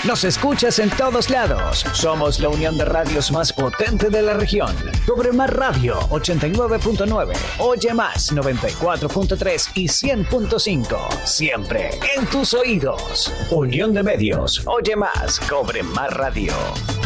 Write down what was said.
Nos escuchas en todos lados. Somos la unión de radios más potente de la región. Cobre Más Radio 89.9, Oye Más 94.3 y 100.5. Siempre en tus oídos. Unión de Medios. Oye Más, Cobre Más Radio.